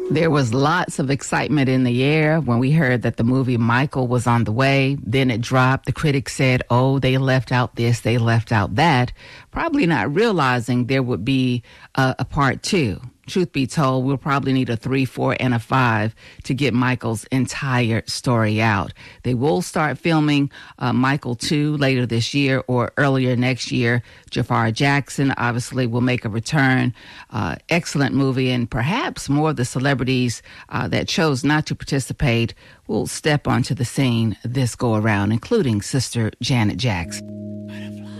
There was lots of excitement in the air when we heard that the movie Michael was on the way. Then it dropped. The critics said, oh, they left out this, they left out that, probably not realizing there would be a part two. Truth be told, we'll probably need a 3, 4, and a 5 to get Michael's entire story out. They will start filming Michael 2 later this year or earlier next year. Jafar Jackson obviously will make a return. Excellent movie, and perhaps more of the celebrities that chose not to participate will step onto the scene this go around, including Sister Janet Jackson.